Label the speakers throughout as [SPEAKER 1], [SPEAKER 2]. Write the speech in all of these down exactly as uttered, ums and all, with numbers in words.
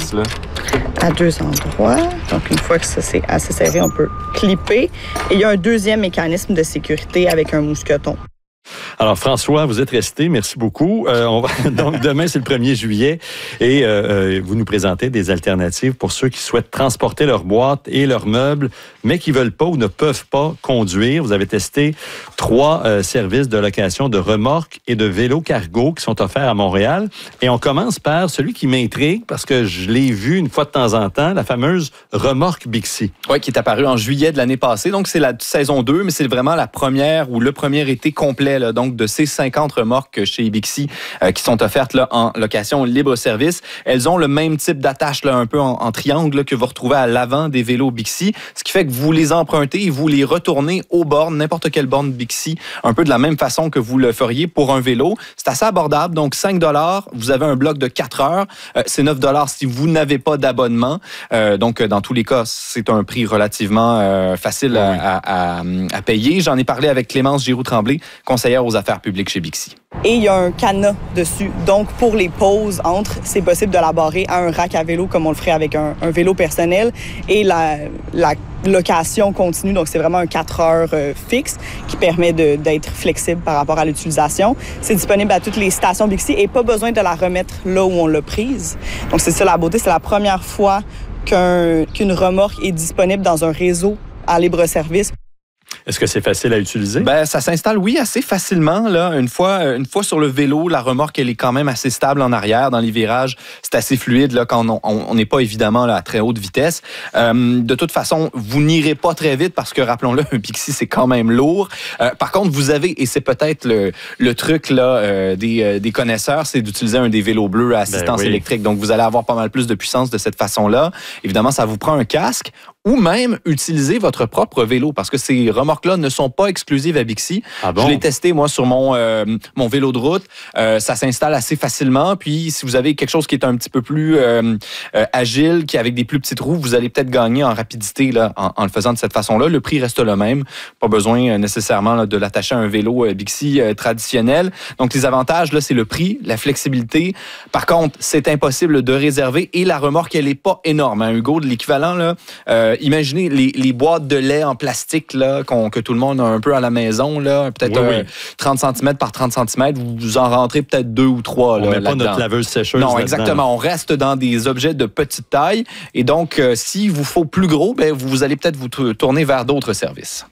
[SPEAKER 1] vis, là?
[SPEAKER 2] À deux endroits. Donc, une fois que ça c'est assez serré, on peut clipper. Et il y a un deuxième mécanisme de sécurité avec un mousqueton.
[SPEAKER 3] Alors, François, vous êtes resté. Merci beaucoup. Euh, on va, donc, demain, c'est le premier juillet et euh, vous nous présentez des alternatives pour ceux qui souhaitent transporter leurs boîtes et leurs meubles, mais qui ne veulent pas ou ne peuvent pas conduire. Vous avez testé trois euh, services de location de remorques et de vélos cargo qui sont offerts à Montréal. Et on commence par celui qui m'intrigue parce que je l'ai vu une fois de temps en temps, la fameuse remorque Bixi.
[SPEAKER 1] Oui, qui est apparue en juillet de l'année passée. Donc, c'est la saison deux, mais c'est vraiment la première ou le premier été complet, là, donc de ces cinquante remorques chez Bixi euh, qui sont offertes là, en location libre-service. Elles ont le même type d'attache, là, un peu en, en triangle, là, que vous retrouvez à l'avant des vélos Bixi, ce qui fait que vous les empruntez et vous les retournez aux bornes, n'importe quelle borne Bixi, un peu de la même façon que vous le feriez pour un vélo. C'est assez abordable, donc cinq dollars, vous avez un bloc de quatre heures, euh, c'est neuf dollars si vous n'avez pas d'abonnement. Euh, donc, dans tous les cas, c'est un prix relativement euh, facile oui. à, à, à payer. J'en ai parlé avec Clémence Giroux-Tremblay, conseillère aux affaires publiques chez Bixi.
[SPEAKER 2] Et il y a un cadenas dessus. Donc, pour les pauses entre, c'est possible de la barrer à un rack à vélo comme on le ferait avec un, un vélo personnel. Et la, la location continue, donc c'est vraiment un quatre heures euh, fixe qui permet de, d'être flexible par rapport à l'utilisation. C'est disponible à toutes les stations Bixi et pas besoin de la remettre là où on l'a prise. Donc, c'est ça la beauté. C'est la première fois qu'un, qu'une remorque est disponible dans un réseau à libre-service.
[SPEAKER 3] Est-ce que c'est facile à utiliser?
[SPEAKER 1] Ben, ça s'installe, oui, assez facilement. Là. Une fois, une fois sur le vélo, la remorque, elle est quand même assez stable en arrière. Dans les virages, c'est assez fluide là, quand on n'est pas évidemment là, à très haute vitesse. Euh, de toute façon, vous n'irez pas très vite parce que, rappelons-le, un Bixi, c'est quand même lourd. Euh, par contre, vous avez, et c'est peut-être le, le truc là, euh, des, euh, des connaisseurs, c'est d'utiliser un des vélos bleus à assistance ben oui. électrique. Donc, vous allez avoir pas mal plus de puissance de cette façon-là. Évidemment, ça vous prend un casque ou même utiliser votre propre vélo parce que ces remorques-là ne sont pas exclusives à Bixi.
[SPEAKER 3] Ah bon?
[SPEAKER 1] Je l'ai testé, moi, sur mon, euh, mon vélo de route. Euh, ça s'installe assez facilement. Puis, si vous avez quelque chose qui est un petit peu plus euh, euh, agile, qui avec des plus petites roues, vous allez peut-être gagner en rapidité là, en, en le faisant de cette façon-là. Le prix reste le même. Pas besoin euh, nécessairement là, de l'attacher à un vélo euh, Bixi euh, traditionnel. Donc, les avantages, là, c'est le prix, la flexibilité. Par contre, c'est impossible de réserver et la remorque, elle n'est pas énorme. Hein, Hugo, de l'équivalent, là, euh, imaginez les, les boîtes de lait en plastique là, qu'on, que tout le monde a un peu à la maison, là, peut-être oui, oui. trente centimètres par trente centimètres. Vous en rentrez peut-être deux ou trois.
[SPEAKER 3] On
[SPEAKER 1] ne
[SPEAKER 3] met pas notre laveuse sécheuse.
[SPEAKER 1] Non,
[SPEAKER 3] là-dedans.
[SPEAKER 1] Exactement. On reste dans des objets de petite taille. Et donc, euh, s'il vous faut plus gros, ben, vous allez peut-être vous tourner vers d'autres services.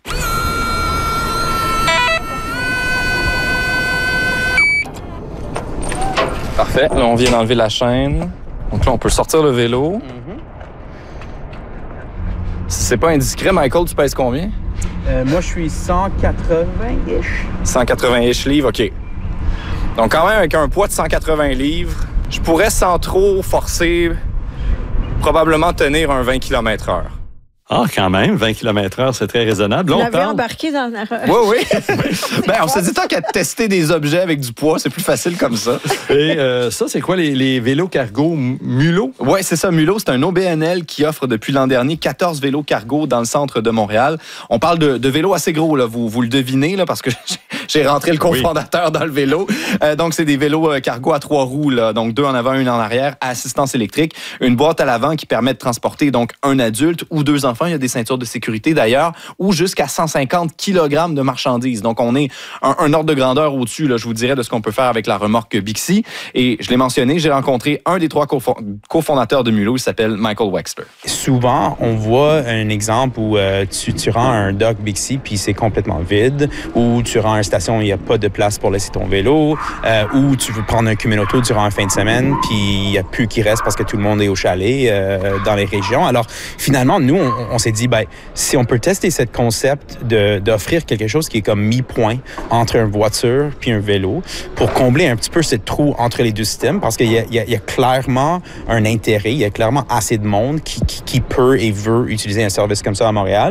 [SPEAKER 1] Parfait. Là, on vient d'enlever la chaîne. Donc là, on peut sortir le vélo. Mm-hmm. Si c'est pas indiscret, Michael, tu pèses combien?
[SPEAKER 4] Euh, moi, je suis cent quatre-vingts-ish.
[SPEAKER 1] cent quatre-vingts-ish livres, OK. Donc, quand même, avec un poids de cent quatre-vingts livres, je pourrais, sans trop forcer, probablement tenir un vingt kilomètres heure.
[SPEAKER 3] Ah, quand même, vingt kilomètres heure, c'est très raisonnable.
[SPEAKER 5] Vous l'avez embarqué dans la...
[SPEAKER 1] Oui, oui. Ben, on s'est dit, tant qu'à tester des objets avec du poids, c'est plus facile comme ça.
[SPEAKER 3] Et euh, ça, c'est quoi, les, les vélos cargo Mulot?
[SPEAKER 1] Oui, c'est ça, Mulot. C'est un O B N L qui offre depuis l'an dernier quatorze vélos cargo dans le centre de Montréal. On parle de, de vélos assez gros, là. Vous, vous le devinez, là, parce que j'ai rentré le cofondateur oui. dans le vélo. Euh, donc, c'est des vélos cargo à trois roues, là. Donc, deux en avant, une en arrière, à assistance électrique. Une boîte à l'avant qui permet de transporter donc un adulte ou deux enfants. Il y a des ceintures de sécurité d'ailleurs, ou jusqu'à cent cinquante kilogrammes de marchandises. Donc, on est un, un ordre de grandeur au-dessus, là, je vous dirais, de ce qu'on peut faire avec la remorque Bixi. Et je l'ai mentionné, j'ai rencontré un des trois cofondateurs de Mulot, il s'appelle Michael Wexler.
[SPEAKER 4] Souvent, on voit un exemple où euh, tu, tu rends un dock Bixi puis c'est complètement vide, ou tu rends une station où il n'y a pas de place pour laisser ton vélo, euh, ou tu veux prendre un Kuminoto durant une fin de semaine puis il n'y a plus qui reste parce que tout le monde est au chalet euh, dans les régions. Alors, finalement, nous, on, on s'est dit, ben, si on peut tester ce concept de, d'offrir quelque chose qui est comme mi-point entre une voiture puis un vélo pour combler un petit peu ce trou entre les deux systèmes, parce qu'il y a, il y a, il y a clairement un intérêt, il y a clairement assez de monde qui, qui, qui peut et veut utiliser un service comme ça à Montréal.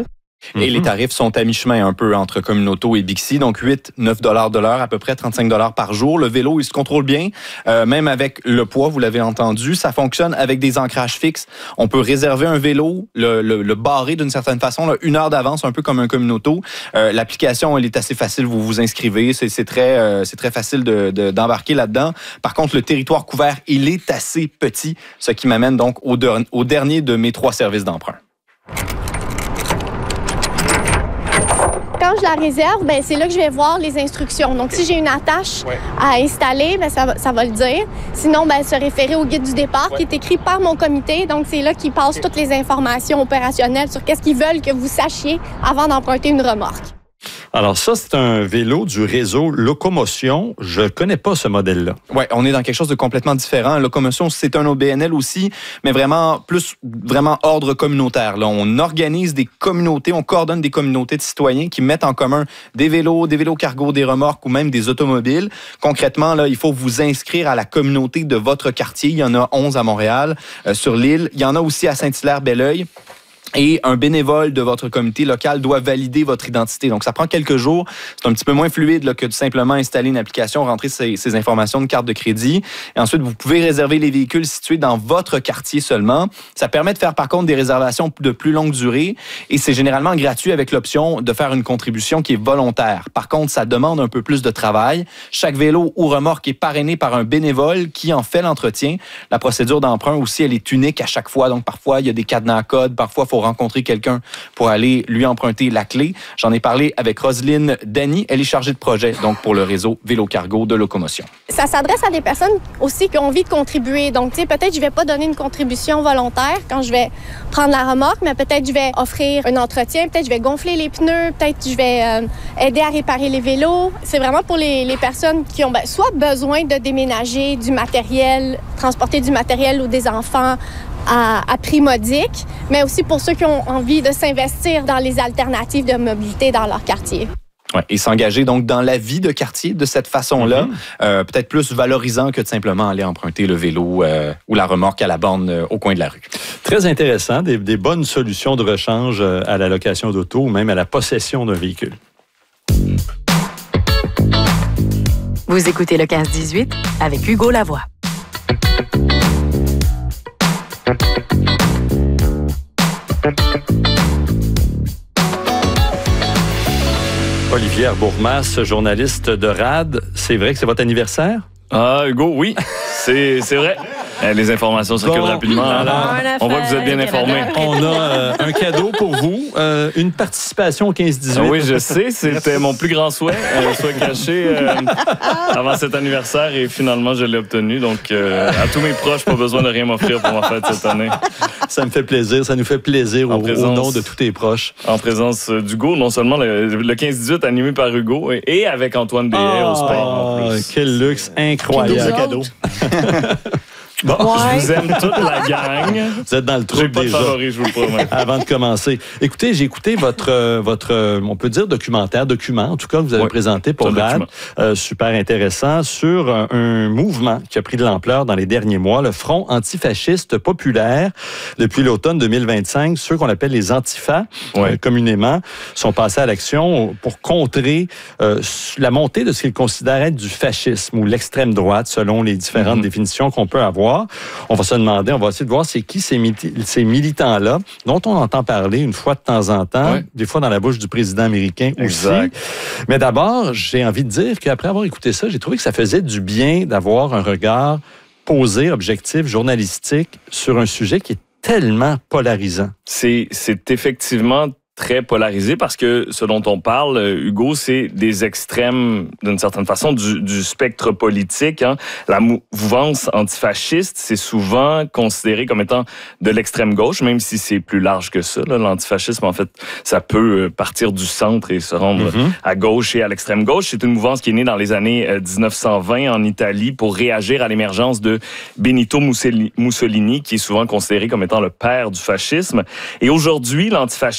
[SPEAKER 1] Et mm-hmm. les tarifs sont à mi-chemin un peu entre Communauto et Bixi, donc huit, neuf dollars de l'heure, à peu près trente-cinq dollars par jour. Le vélo, il se contrôle bien, euh, même avec le poids, vous l'avez entendu. Ça fonctionne avec des ancrages fixes. On peut réserver un vélo, le, le, le barrer d'une certaine façon, là, une heure d'avance, un peu comme un Communauto. Euh, l'application, elle est assez facile, vous vous inscrivez, c'est, c'est, très, euh, c'est très facile de, de, d'embarquer là-dedans. Par contre, le territoire couvert, il est assez petit, ce qui m'amène donc au, de, au dernier de mes trois services d'emprunt.
[SPEAKER 5] Quand je la réserve, ben, c'est là que je vais voir les instructions. Donc, si j'ai une attache ouais. à installer, ben, ça, va, ça va le dire. Sinon, ben, se référer au guide du départ ouais. qui est écrit par mon comité. Donc, c'est là qu'ils passent okay. toutes les informations opérationnelles sur qu'est-ce qu'ils veulent que vous sachiez avant d'emprunter une remorque.
[SPEAKER 3] Alors ça, c'est un vélo du réseau Locomotion. Je ne connais pas ce modèle-là.
[SPEAKER 1] Oui, on est dans quelque chose de complètement différent. Locomotion, c'est un O B N L aussi, mais vraiment plus vraiment ordre communautaire. Là, on organise des communautés, on coordonne des communautés de citoyens qui mettent en commun des vélos, des vélos cargo, des remorques ou même des automobiles. Concrètement, là, il faut vous inscrire à la communauté de votre quartier. Il y en a onze à Montréal, euh, sur l'île. Il y en a aussi à Saint-Hilaire-Belleuil. Et un bénévole de votre comité local doit valider votre identité. Donc, ça prend quelques jours. C'est un petit peu moins fluide là, que de simplement installer une application, rentrer ces, ces informations de carte de crédit. Et ensuite, vous pouvez réserver les véhicules situés dans votre quartier seulement. Ça permet de faire, par contre, des réservations de plus longue durée. Et c'est généralement gratuit avec l'option de faire une contribution qui est volontaire. Par contre, ça demande un peu plus de travail. Chaque vélo ou remorque est parrainé par un bénévole qui en fait l'entretien. La procédure d'emprunt aussi, elle est unique à chaque fois. Donc, parfois, il y a des cadenas à code. Parfois, il faut rencontrer quelqu'un pour aller lui emprunter la clé. J'en ai parlé avec Roselyne Dany. Elle est chargée de projet donc pour le réseau Vélo Cargo de Locomotion.
[SPEAKER 5] Ça s'adresse à des personnes aussi qui ont envie de contribuer. Donc, tu sais, peut-être je vais pas donner une contribution volontaire quand je vais prendre la remorque, mais peut-être je vais offrir un entretien, peut-être je vais gonfler les pneus, peut-être je vais euh, aider à réparer les vélos. C'est vraiment pour les, les personnes qui ont ben, soit besoin de déménager du matériel, transporter du matériel ou des enfants à, à prix modique, mais aussi pour ceux qui ont envie de s'investir dans les alternatives de mobilité dans leur quartier.
[SPEAKER 1] Ouais, et s'engager donc dans la vie de quartier de cette façon-là, mm-hmm. euh, peut-être plus valorisant que de simplement aller emprunter le vélo euh, ou la remorque à la borne euh, au coin de la rue.
[SPEAKER 3] Très intéressant, des, des bonnes solutions de rechange à la location d'auto ou même à la possession d'un véhicule.
[SPEAKER 6] Vous écoutez le quinze dix-huit avec Hugo Lavoie.
[SPEAKER 3] Olivier Bourmas, journaliste de R A D. C'est vrai que c'est votre anniversaire?
[SPEAKER 7] Ah, Hugo, oui, c'est, c'est vrai. Les informations circulent bon, rapidement. Alors, on voit que vous êtes bien informés.
[SPEAKER 3] On a euh, un cadeau pour vous, euh, une participation au quinze dix-huit.
[SPEAKER 7] Ah oui, je sais, c'était mon plus grand souhait, un souhait caché euh, avant cet anniversaire et finalement, je l'ai obtenu. Donc, euh, à tous mes proches, pas besoin de rien m'offrir pour ma fête cette année.
[SPEAKER 3] Ça me fait plaisir, ça nous fait plaisir au, présence, au nom de tous tes proches.
[SPEAKER 7] En présence d'Hugo, non seulement le, le quinze dix-huit animé par Hugo et, et avec Antoine Béhet oh, au sport. En plus.
[SPEAKER 3] Quel luxe incroyable.
[SPEAKER 7] Cadeau. Bon, ouais. Je vous aime toute la gang.
[SPEAKER 3] Vous êtes dans le trou déjà.
[SPEAKER 7] Pas de favori, je vous le promets.
[SPEAKER 3] Avant de commencer. Écoutez, j'ai écouté votre, euh, votre euh, on peut dire documentaire, document, en tout cas, que vous avez oui, présenté pour R A D. Euh, super intéressant, sur un, un mouvement qui a pris de l'ampleur dans les derniers mois, le Front antifasciste populaire. Depuis l'automne deux mille vingt-cinq, ceux qu'on appelle les antifas, oui. euh, communément, sont passés à l'action pour contrer euh, la montée de ce qu'ils considèrent être du fascisme ou l'extrême droite, selon les différentes mm-hmm. définitions qu'on peut avoir. On va se demander, on va essayer de voir c'est qui ces, mili- ces militants-là, dont on entend parler une fois de temps en temps, oui. des fois dans la bouche du président américain exact. Aussi. Mais d'abord, j'ai envie de dire qu'après avoir écouté ça, j'ai trouvé que ça faisait du bien d'avoir un regard posé, objectif, journalistique sur un sujet qui est tellement polarisant.
[SPEAKER 7] C'est, c'est effectivement très polarisé parce que ce dont on parle, Hugo, c'est des extrêmes, d'une certaine façon, du, du spectre politique. Hein. La mouvance antifasciste, c'est souvent considéré comme étant de l'extrême gauche, même si c'est plus large que ça. Là. L'antifascisme, en fait, ça peut partir du centre et se rendre mm-hmm. à gauche et à l'extrême gauche. C'est une mouvance qui est née dans les années dix-neuf cent vingt en Italie pour réagir à l'émergence de Benito Mussolini, qui est souvent considéré comme étant le père du fascisme. Et aujourd'hui, l'antifascisme,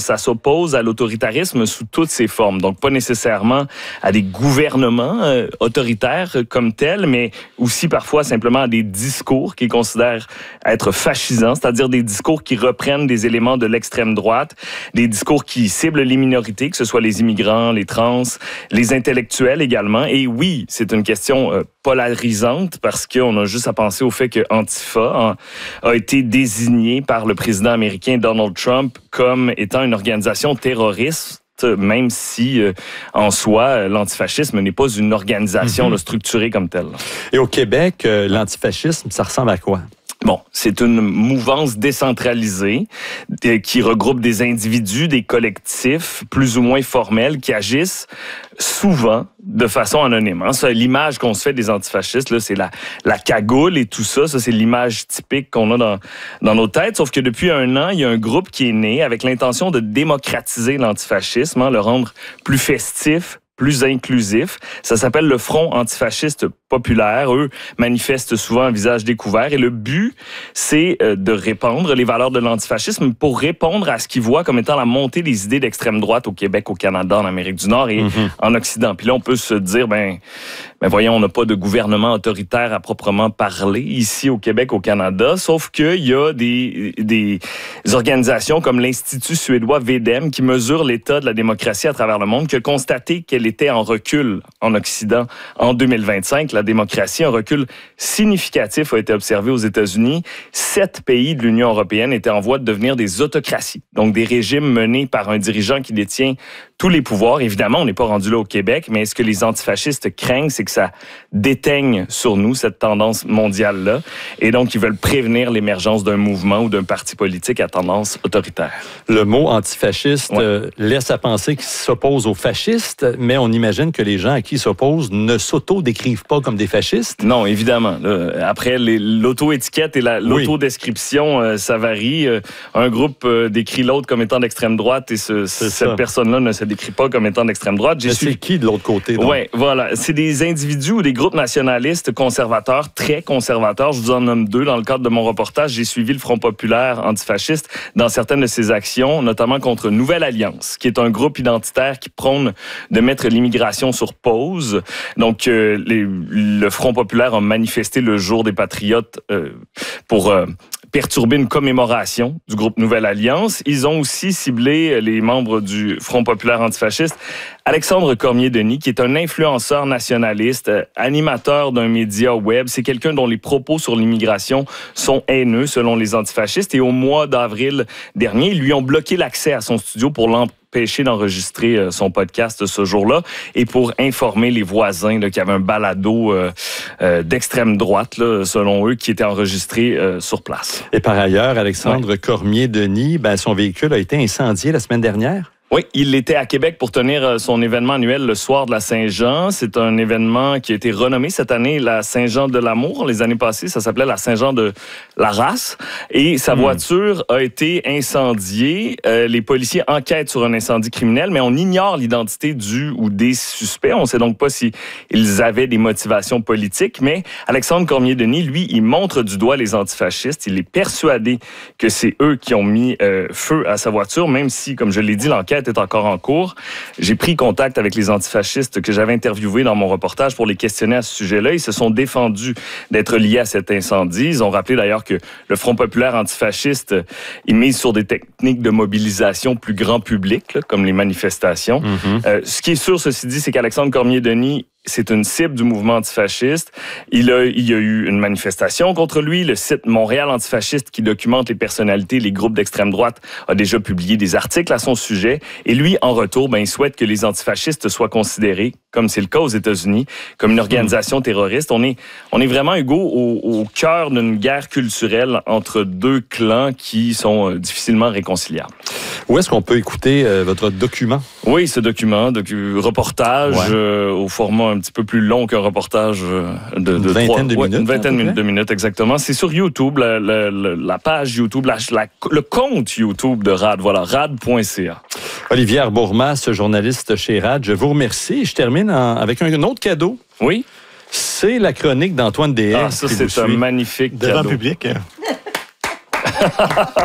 [SPEAKER 7] Ça s'oppose à l'autoritarisme sous toutes ses formes. Donc, pas nécessairement à des gouvernements euh, autoritaires comme tels, mais aussi parfois simplement à des discours qu'ils considèrent être fascisants, c'est-à-dire des discours qui reprennent des éléments de l'extrême droite, des discours qui ciblent les minorités, que ce soit les immigrants, les trans, les intellectuels également. Et oui, c'est une question euh, polarisante parce qu'on a juste à penser au fait que Antifa a, a été désigné par le président américain Donald Trump comme étant une organisation terroriste, même si, euh, en soi, l'antifascisme n'est pas une organisation mm-hmm. là, structurée comme telle.
[SPEAKER 3] Et au Québec, euh, l'antifascisme, ça ressemble à quoi?
[SPEAKER 7] Bon, c'est une mouvance décentralisée euh, qui regroupe des individus, des collectifs plus ou moins formels qui agissent souvent de façon anonyme. Hein. Ça, l'image qu'on se fait des antifascistes, là, c'est la, la cagoule et tout ça. Ça, c'est l'image typique qu'on a dans, dans nos têtes. Sauf que depuis un an, il y a un groupe qui est né avec l'intention de démocratiser l'antifascisme, hein, le rendre plus festif, plus inclusif. Ça s'appelle le Front antifasciste populaire. Eux manifestent souvent un visage découvert. Et le but, c'est de répandre les valeurs de l'antifascisme pour répondre à ce qu'ils voient comme étant la montée des idées d'extrême droite au Québec, au Canada, en Amérique du Nord et mm-hmm. en Occident. Puis là, on peut se dire, ben, ben voyons, on n'a pas de gouvernement autoritaire à proprement parler ici au Québec, au Canada, sauf qu'il y a des, des organisations comme l'Institut suédois V D E M qui mesure l'état de la démocratie à travers le monde, qui a constaté qu'elle était en recul en Occident en deux mille vingt-cinq. La démocratie, un recul significatif a été observé aux États-Unis. Sept pays de l'Union européenne étaient en voie de devenir des autocraties, donc des régimes menés par un dirigeant qui détient tous les pouvoirs. Évidemment, on n'est pas rendu là au Québec, mais ce que les antifascistes craignent, c'est que ça déteigne sur nous cette tendance mondiale-là. Et donc, ils veulent prévenir l'émergence d'un mouvement ou d'un parti politique à tendance autoritaire.
[SPEAKER 3] Le mot antifasciste
[SPEAKER 7] ouais.
[SPEAKER 3] euh, laisse à penser qu'il s'oppose aux fascistes, mais on imagine que les gens à qui il s'oppose ne s'auto-décrivent pas comme des fascistes.
[SPEAKER 7] Non, évidemment. Là, après, les, l'auto-étiquette et la, l'auto-description, oui. euh, ça varie. Euh, un groupe euh, décrit l'autre comme étant d'extrême droite et ce, cette ça. personne-là ne se décrit pas comme étant d'extrême droite.
[SPEAKER 3] J'ai Mais suivi... c'est qui de l'autre côté?
[SPEAKER 7] Oui, voilà. C'est des individus ou des groupes nationalistes conservateurs, très conservateurs. Je vous en nomme deux. Dans le cadre de mon reportage, j'ai suivi le Front populaire antifasciste dans certaines de ses actions, notamment contre Nouvelle Alliance, qui est un groupe identitaire qui prône de mettre l'immigration sur pause. Donc, euh, les, le Front populaire a manifesté le jour des Patriotes euh, pour... Euh, perturber une commémoration du groupe Nouvelle Alliance. Ils ont aussi ciblé les membres du Front populaire antifasciste. Alexandre Cormier-Denis, qui est un influenceur nationaliste, animateur d'un média web. C'est quelqu'un dont les propos sur l'immigration sont haineux, selon les antifascistes. Et au mois d'avril dernier, ils lui ont bloqué l'accès à son studio pour l'empêcher d'enregistrer son podcast ce jour-là et pour informer les voisins là, qu'il y avait un balado euh, euh, d'extrême droite, là, selon eux, qui était enregistré euh, sur place.
[SPEAKER 3] Et par ailleurs, Alexandre ouais. Cormier-Denis, ben, son véhicule a été incendié la semaine dernière.
[SPEAKER 7] Oui, il était à Québec pour tenir son événement annuel le soir de la Saint-Jean. C'est un événement qui a été renommé cette année la Saint-Jean de l'amour. Les années passées, ça s'appelait la Saint-Jean de la race. Et sa mmh. voiture a été incendiée. Euh, les policiers enquêtent sur un incendie criminel, mais on ignore l'identité du ou des suspects. On ne sait donc pas si ils avaient des motivations politiques. Mais Alexandre Cormier-Denis, lui, il montre du doigt les antifascistes. Il est persuadé que c'est eux qui ont mis euh, feu à sa voiture, même si, comme je l'ai dit, l'enquête est encore en cours. J'ai pris contact avec les antifascistes que j'avais interviewés dans mon reportage pour les questionner à ce sujet-là. Ils se sont défendus d'être liés à cet incendie. Ils ont rappelé d'ailleurs que le Front populaire antifasciste, il mise sur des techniques de mobilisation plus grand public, là, comme les manifestations. Mm-hmm. Euh, ce qui est sûr, ceci dit, c'est qu'Alexandre Cormier-Denis, c'est une cible du mouvement antifasciste. Il a, il y a eu une manifestation contre lui. Le site Montréal antifasciste, qui documente les personnalités, les groupes d'extrême droite, a déjà publié des articles à son sujet. Et lui, en retour, ben, il souhaite que les antifascistes soient considérés, comme c'est le cas aux États-Unis, comme une organisation terroriste. On est, on est vraiment, Hugo, au, au cœur d'une guerre culturelle entre deux clans qui sont euh, difficilement réconciliables.
[SPEAKER 3] Où est-ce qu'on peut écouter euh, votre document?
[SPEAKER 7] Oui, ce document, docu- reportage ouais. euh, au format un petit peu plus long qu'un reportage euh, de, de
[SPEAKER 3] une vingtaine
[SPEAKER 7] trois,
[SPEAKER 3] de
[SPEAKER 7] ouais,
[SPEAKER 3] minutes.
[SPEAKER 7] Une vingtaine de, de minutes, exactement. C'est sur YouTube, la, la, la, la page YouTube, la, la, le compte YouTube de R A D. Voilà, R A D point C A.
[SPEAKER 3] Olivier Bourmas, journaliste chez R A D, je vous remercie. Je termine en, avec un autre cadeau.
[SPEAKER 7] Oui.
[SPEAKER 3] C'est la chronique d'Antoine Deshaies.
[SPEAKER 7] Ah, ça, c'est un magnifique
[SPEAKER 8] devant
[SPEAKER 7] cadeau.
[SPEAKER 8] Public.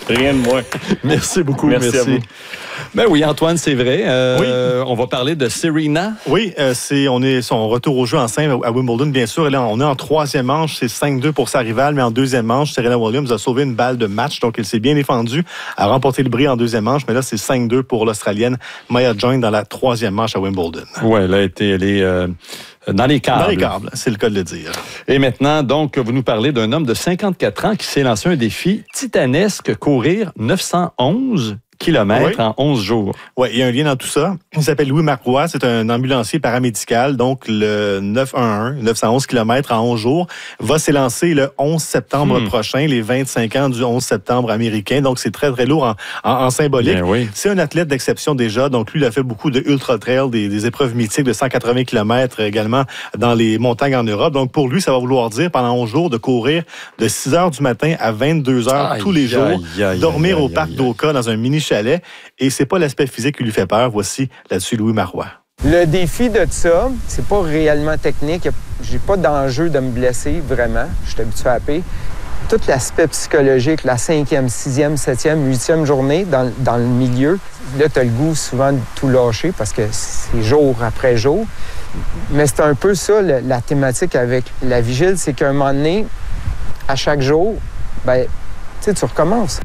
[SPEAKER 7] Rien de moins.
[SPEAKER 3] Merci beaucoup.
[SPEAKER 7] Merci,
[SPEAKER 3] merci.
[SPEAKER 7] à vous.
[SPEAKER 3] Ben oui, Antoine, c'est vrai. Euh,
[SPEAKER 8] Oui.
[SPEAKER 3] On va parler de Serena.
[SPEAKER 8] Oui, euh, c'est, on est son retour au jeu en simple à Wimbledon, bien sûr. Et là, on est en troisième manche. C'est cinq deux pour sa rivale, mais en deuxième manche, Serena Williams a sauvé une balle de match. Donc, elle s'est bien défendue, a remporté le bris en deuxième manche. Mais là, c'est cinq deux pour l'Australienne Maya Join dans la troisième manche à Wimbledon.
[SPEAKER 3] Oui, elle a été, elle est euh, dans les câbles.
[SPEAKER 8] Dans les câbles, c'est le cas de le dire.
[SPEAKER 3] Et maintenant, donc, vous nous parlez d'un homme de cinquante-quatre ans qui s'est lancé un défi titanesque, courir neuf cent onze kilomètres
[SPEAKER 8] Oui.
[SPEAKER 3] en onze jours.
[SPEAKER 8] Oui, il y a un lien dans tout ça. Il s'appelle Louis Marois. C'est un ambulancier paramédical. Donc, le neuf cent onze, neuf cent onze kilomètres en onze jours, va s'élancer le onze septembre
[SPEAKER 3] Hmm.
[SPEAKER 8] prochain, les vingt-cinq ans du onze septembre américain. Donc, c'est très, très lourd en, en, en symbolique.
[SPEAKER 3] Bien oui.
[SPEAKER 8] C'est un athlète d'exception déjà. Donc, lui, il a fait beaucoup de ultra-trail, des, des épreuves mythiques de cent quatre-vingts kilomètres également dans les montagnes en Europe. Donc, pour lui, ça va vouloir dire pendant onze jours de courir de six heures du matin à vingt-deux heures
[SPEAKER 3] Aïe,
[SPEAKER 8] tous les jours,
[SPEAKER 3] aïe, aïe,
[SPEAKER 8] dormir
[SPEAKER 3] aïe,
[SPEAKER 8] au
[SPEAKER 3] aïe,
[SPEAKER 8] parc
[SPEAKER 3] aïe.
[SPEAKER 8] d'Oka dans un mini-chalet. Et c'est pas l'aspect physique qui lui fait peur. Voici là-dessus Louis Marois.
[SPEAKER 9] Le défi de ça, c'est pas réellement technique. J'ai pas d'enjeu de me blesser, vraiment. Je suis habitué à paix. Tout l'aspect psychologique, la cinquième, sixième, septième, huitième journée dans, dans le milieu, là, tu as le goût souvent de tout lâcher parce que c'est jour après jour. Mais c'est un peu ça, le, la thématique avec la vigile, c'est qu'à un moment donné, à chaque jour, ben, tu sais, tu recommences.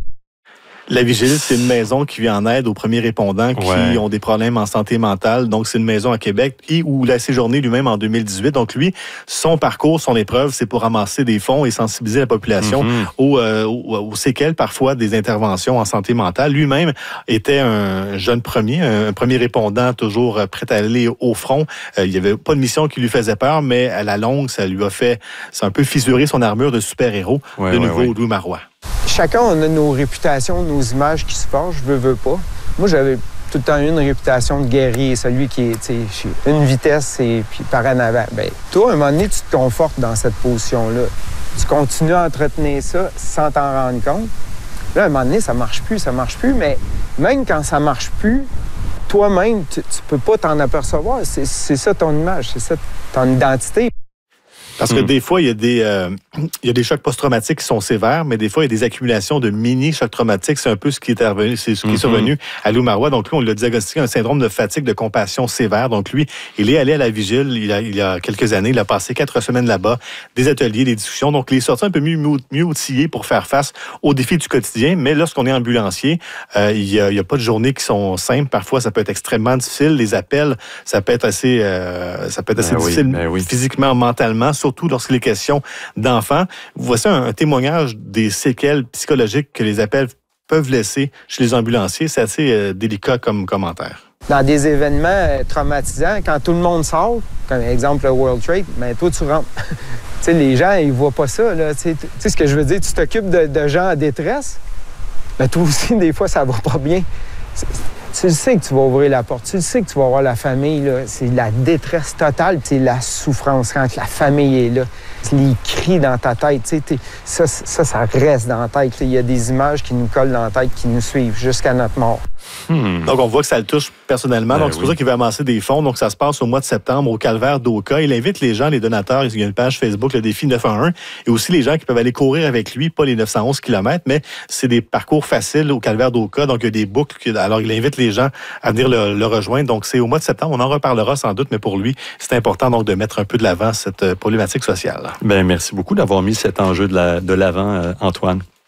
[SPEAKER 8] La Vigile, c'est une maison qui vient en aide aux premiers répondants qui
[SPEAKER 3] Ouais.
[SPEAKER 8] ont des problèmes en santé mentale. Donc, c'est une maison à Québec et où il a séjourné lui-même en deux mille dix-huit. Donc, lui, son parcours, son épreuve, c'est pour ramasser des fonds et sensibiliser la population
[SPEAKER 3] Mm-hmm.
[SPEAKER 8] aux, euh, aux, aux séquelles parfois des interventions en santé mentale. Lui-même était un jeune premier, un premier répondant toujours prêt à aller au front. Euh, il n'y avait pas de mission qui lui faisait peur, mais à la longue, ça lui a fait, ça a un peu fissuré son armure de super-héros.
[SPEAKER 3] Ouais,
[SPEAKER 8] de
[SPEAKER 3] ouais,
[SPEAKER 8] nouveau,
[SPEAKER 3] ouais.
[SPEAKER 8] Louis Marois.
[SPEAKER 9] Chacun, on a nos réputations, nos images qui se forgent, je veux, veux pas. Moi, j'avais tout le temps eu une réputation de guerrier, celui qui est, tu sais, une vitesse et puis par en avant. Bien, toi, à un moment donné, tu te confortes dans cette position-là. Tu continues à entretenir ça sans t'en rendre compte. Là, à un moment donné, ça marche plus, ça marche plus, mais même quand ça marche plus, toi-même, tu, tu peux pas t'en apercevoir. C'est, c'est ça ton image, c'est ça ton identité.
[SPEAKER 8] Parce que des fois, il y a des, euh, il y a des chocs post-traumatiques qui sont sévères, mais des fois, il y a des accumulations de mini-chocs traumatiques. C'est un peu ce qui est revenu, c'est ce qui est survenu à Louis Marois. Donc, lui, on l'a diagnostiqué un syndrome de fatigue de compassion sévère. Donc, lui, il est allé à la vigile il y a, il y a quelques années. Il a passé quatre semaines là-bas, des ateliers, des discussions. Donc, il est sorti un peu mieux, mieux outillé pour faire face aux défis du quotidien. Mais lorsqu'on est ambulancier, euh, il y a, il y a pas de journées qui sont simples. Parfois, ça peut être extrêmement difficile. Les appels, ça peut être assez, euh, ça peut être assez
[SPEAKER 3] Ben oui,
[SPEAKER 8] difficile
[SPEAKER 3] ben oui.
[SPEAKER 8] physiquement, mentalement, surtout lorsqu'il est question d'enfants. Voici un, un témoignage des séquelles psychologiques que les appels peuvent laisser chez les ambulanciers. C'est assez euh, délicat comme commentaire.
[SPEAKER 9] Dans des événements euh, traumatisants, quand tout le monde sort, comme exemple le World Trade, bien, toi, tu rentres. Tu sais, les gens, ils voient pas ça. Tu sais ce que je veux dire? Tu t'occupes de, de gens en détresse, mais toi aussi, des fois, ça va pas bien. C'est, tu le sais que tu vas ouvrir la porte, tu le sais que tu vas voir la famille, là. C'est la détresse totale, c'est la souffrance quand la famille est là. C'est les cris dans ta tête, tu sais, ça, ça, ça reste dans la tête. Il y a des images qui nous collent dans la tête, qui nous suivent jusqu'à notre mort.
[SPEAKER 3] Hmm.
[SPEAKER 8] Donc, on voit que ça le touche personnellement.
[SPEAKER 3] Ben
[SPEAKER 8] Donc, c'est pour
[SPEAKER 3] oui.
[SPEAKER 8] ça qu'il va amasser des fonds. Donc, ça se passe au mois de septembre au Calvaire d'Oka. Il invite les gens, les donateurs. Il y a une page Facebook, le défi neuf un un. Et aussi les gens qui peuvent aller courir avec lui, pas les neuf cent onze kilomètres, mais c'est des parcours faciles au Calvaire d'Oka. Donc, il y a des boucles. Alors, il invite les gens à venir le, le rejoindre. Donc, c'est au mois de septembre. On en reparlera sans doute, mais pour lui, c'est important donc de mettre un peu de l'avant cette problématique sociale.
[SPEAKER 3] Ben, merci beaucoup d'avoir mis cet enjeu de, la, de l'avant, euh, Antoine.